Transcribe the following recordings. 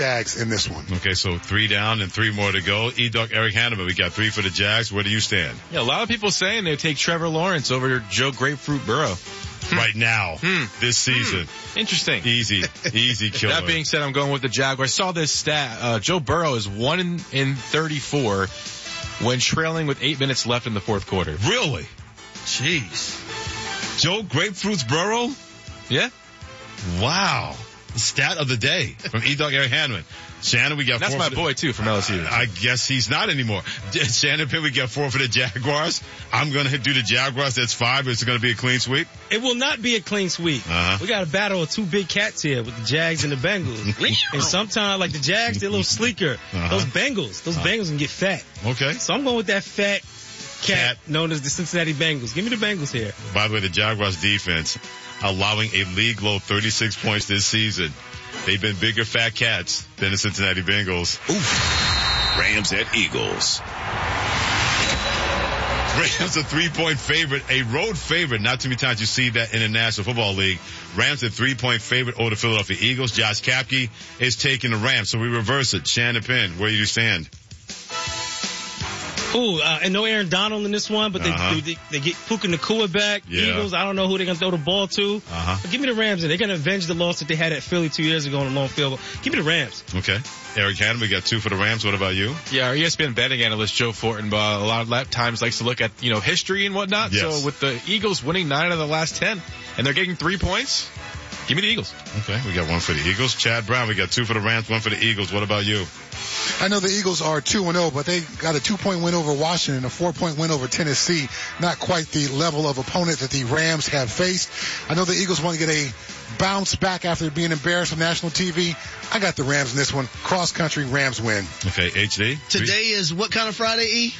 Jags in this one. Okay, so 3 down and 3 more to go. E-Dog, Eric Hanneman, we got 3 for the Jags. Where do you stand? Yeah, a lot of people saying they take Trevor Lawrence over Joe Grapefruit Burrow. Right now, this season. Interesting. Easy killer. That being said, I'm going with the Jaguars. I saw this stat. Joe Burrow is 1 in 34 when trailing with 8 minutes left in the fourth quarter. Really? Jeez. Joe Grapefruit's Burrow? Yeah. Wow. The stat of the day from E-Dog, Eric Hanneman. Shannon, we got That's 4 my boy, too, from LSU. I guess he's not anymore. Shannon Penn, we got 4 for the Jaguars. I'm going to do the Jaguars. That's 5. It's going to be a clean sweep. It will not be a clean sweep. We got a battle of 2 big cats here with the Jags and the Bengals. And sometimes, like the Jags, they're a little sleeker. Those Bengals can get fat. Okay. So I'm going with that fat cat known as the Cincinnati Bengals. Give me the Bengals here. By the way, the Jaguars defense allowing a league low 36 points this season. They've been bigger fat cats than the Cincinnati Bengals. Oof. Rams at Eagles. Rams a 3-point favorite, a road favorite. Not too many times you see that in the National Football League. Rams a 3-point favorite over the Philadelphia Eagles. Josh Kapke is taking the Rams. So we reverse it. Shannon Penn, where do you stand? And no Aaron Donald in this one, but they get Puka Nacua back. Yeah. Eagles, I don't know who they're going to throw the ball to. But give me the Rams. They're going to avenge the loss that they had at Philly 2 years ago on a long field goal. Give me the Rams. Okay. Eric Hanneman, we got 2 for the Rams. What about you? Yeah, our ESPN betting analyst Joe Fortenbaugh a lot of times likes to look at, history and whatnot. Yes. So with the Eagles winning 9 out of the last 10, and they're getting 3 points, give me the Eagles. Okay, we got 1 for the Eagles. Chad Brown, we got 2 for the Rams, 1 for the Eagles. What about you? I know the Eagles are 2-0, but they got a 2-point win over Washington, a 4-point win over Tennessee. Not quite the level of opponent that the Rams have faced. I know the Eagles want to get a bounce back after being embarrassed on national TV. I got the Rams in this one. Cross country Rams win. Okay, HD. Today is what kind of Friday, E?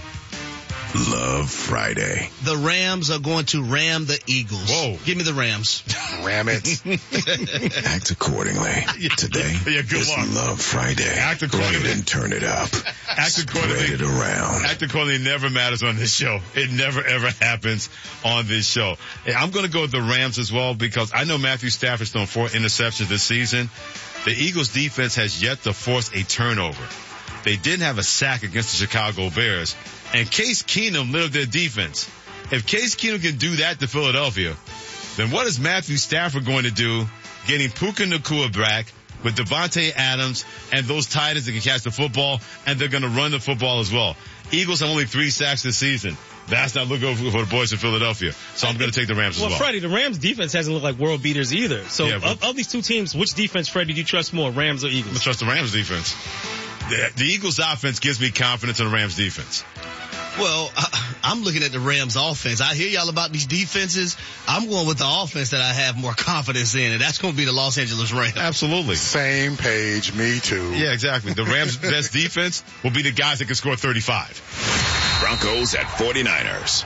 Love Friday. The Rams are going to ram the Eagles. Whoa. Give me the Rams. Ram it. Act accordingly. Today good is luck. Love Friday. Act Go accordingly. ahead and turn it up. Act accordingly. Spread it around. Act accordingly never matters on this show. It never, ever happens on this show. Hey, I'm going to go with the Rams as well because I know Matthew Stafford's thrown 4 interceptions this season. The Eagles defense has yet to force a turnover. They didn't have a sack against the Chicago Bears. And Case Keenum lived their defense. If Case Keenum can do that to Philadelphia, then what is Matthew Stafford going to do getting Puka Nacua back with Devontae Adams and those tight ends that can catch the football, and they're going to run the football as well. Eagles have only 3 sacks this season. That's not looking over for the boys in Philadelphia. So I'm going to take the Rams as well. Well, Freddie, the Rams defense hasn't looked like world beaters either. So of these 2 teams, which defense, Freddie, do you trust more, Rams or Eagles? I trust the Rams defense. The Eagles offense gives me confidence in the Rams defense. Well, I'm looking at the Rams offense. I hear y'all about these defenses. I'm going with the offense that I have more confidence in, and that's going to be the Los Angeles Rams. Absolutely. Same page. Me too. Yeah, exactly. The Rams' best defense will be the guys that can score 35. Broncos at 49ers.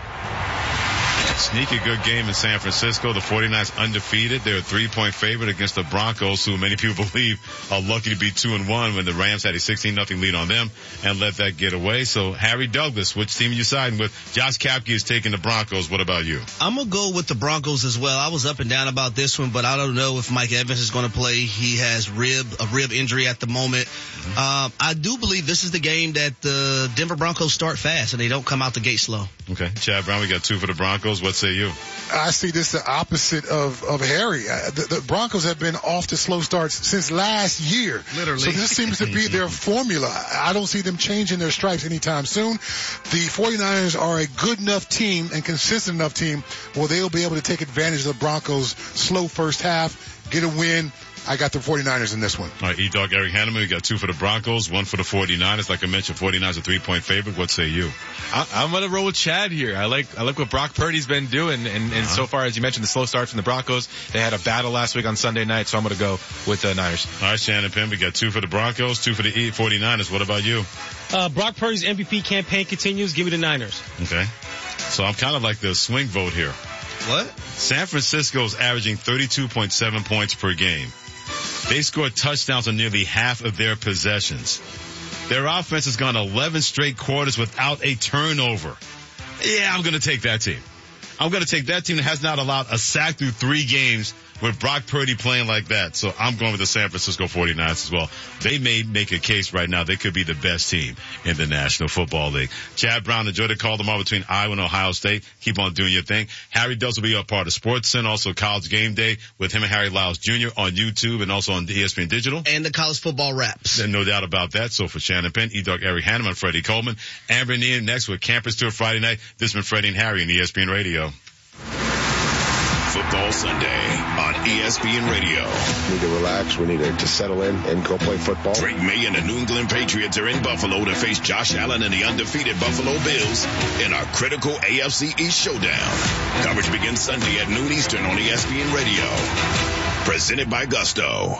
Sneaky good game in San Francisco. The 49ers undefeated. They're a 3-point favorite against the Broncos, who many people believe are lucky to be 2-1 when the Rams had a 16-0 lead on them and let that get away. So, Harry Douglas, which team are you siding with? Josh Kapke is taking the Broncos. What about you? I'm going to go with the Broncos as well. I was up and down about this one, but I don't know if Mike Evans is going to play. He has a rib injury at the moment. I do believe this is the game that the Denver Broncos start fast and they don't come out the gate slow. Okay. Chad Brown, we got 2 for the Broncos. What say you? I see this the opposite of Harry. The Broncos have been off to slow starts since last year. Literally. So this seems to be their formula. I don't see them changing their stripes anytime soon. The 49ers are a good enough team and consistent enough team where they'll be able to take advantage of the Broncos' slow first half, get a win. I got the 49ers in this one. All right, E-Dog, Eric Hanneman, we got 2 for the Broncos, 1 for the 49ers. Like I mentioned, 49ers a 3-point favorite. What say you? I'm going to roll with Chad here. I like what Brock Purdy's been doing. And so far, as you mentioned, the slow start from the Broncos, they had a battle last week on Sunday night, so I'm going to go with the Niners. All right, Shannon Penn, we got 2 for the Broncos, 2 for the 49ers. What about you? Brock Purdy's MVP campaign continues. Give me the Niners. Okay. So I'm kind of like the swing vote here. What? San Francisco's averaging 32.7 points per game. They scored touchdowns on nearly half of their possessions. Their offense has gone 11 straight quarters without a turnover. Yeah, I'm going to take that team. I'm going to take that team that has not allowed a sack through 3 games with Brock Purdy playing like that. So I'm going with the San Francisco 49ers as well. They may make a case right now. They could be the best team in the National Football League. Chad Brown, enjoy the call tomorrow between Iowa and Ohio State. Keep on doing your thing. Harry Dubs will be a part of SportsCenter, also College Game Day with him and Harry Lyles Jr. on YouTube and also on ESPN Digital. And the college football wraps. And no doubt about that. So for Shannon Penn, E-Dog, Eric Hanneman, Freddie Coleman, Amber and Ian next with Campus Tour Friday night. This has been Freddie and Harry on ESPN Radio. Football Sunday on ESPN Radio. We need to relax. We need to settle in and go play football. Drake May and the New England Patriots are in Buffalo to face Josh Allen and the undefeated Buffalo Bills in our critical AFC East showdown. Coverage begins Sunday at noon Eastern on ESPN Radio. Presented by Gusto.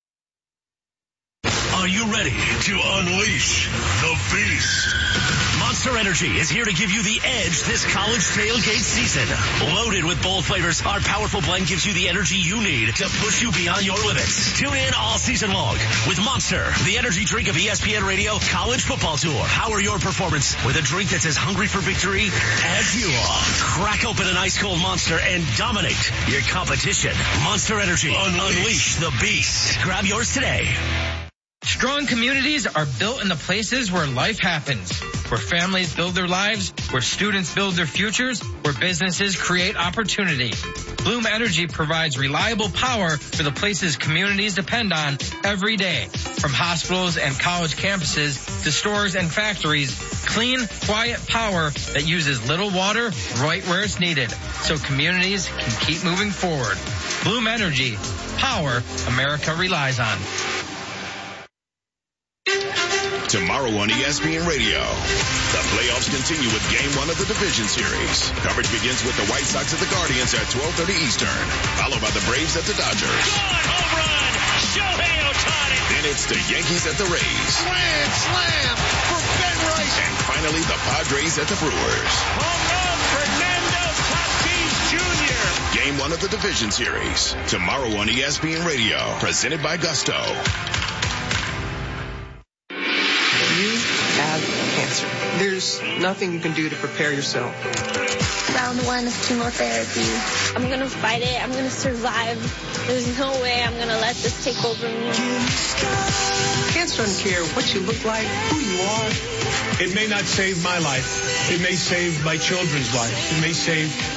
Are you ready to unleash the beast? Monster Energy is here to give you the edge this college tailgate season. Loaded with bold flavors, our powerful blend gives you the energy you need to push you beyond your limits. Tune in all season long with Monster, the energy drink of ESPN Radio College Football Tour. Power your performance with a drink that's as hungry for victory as you are. Crack open an ice cold Monster and dominate your competition. Monster Energy. Unleash the beast. Grab yours today. Strong communities are built in the places where life happens, where families build their lives, where students build their futures, where businesses create opportunity. Bloom Energy provides reliable power for the places communities depend on every day. From hospitals and college campuses to stores and factories, clean, quiet power that uses little water right where it's needed, so communities can keep moving forward. Bloom Energy, power America relies on. Tomorrow on ESPN Radio, the playoffs continue with Game 1 of the Division Series. Coverage begins with the White Sox at the Guardians at 12:30 Eastern, followed by the Braves at the Dodgers. Home run, Shohei Ohtani. Then it's the Yankees at the Rays. Grand slam for Ben Rice. And finally, the Padres at the Brewers. Home run, Fernando Tatis Jr. Game 1 of the Division Series. Tomorrow on ESPN Radio, presented by Gusto. Cancer. There's nothing you can do to prepare yourself. Round 1 of chemotherapy. I'm going to fight it. I'm going to survive. There's no way I'm going to let this take over me. Cancer doesn't care what you look like, who you are. It may not save my life. It may save my children's life. It may save